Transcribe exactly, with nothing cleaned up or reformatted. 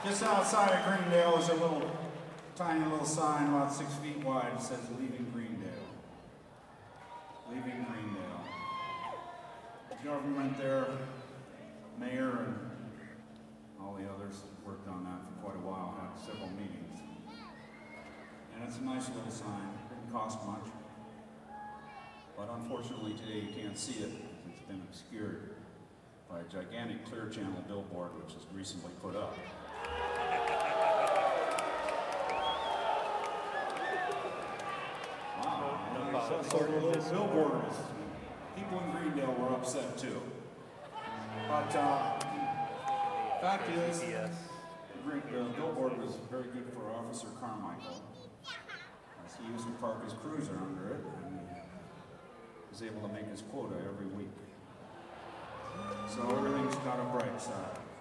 Just outside of Greendale is a little, tiny little sign about six feet wide. It says "Leaving Greendale." Leaving Greendale. The government there, mayor and all the others that worked on that for quite a while, had several meetings. And it's a nice little sign. It didn't cost much. But unfortunately today you can't see it. It's been obscured by a gigantic Clear Channel billboard which was recently put up. Wow, no, so the little billboard was, people in Greendale were upset too. But uh, fact is, the billboard was very good for Officer Carmichael, as he used to park his cruiser under it and was able to make his quota every week. So everything's got a bright side.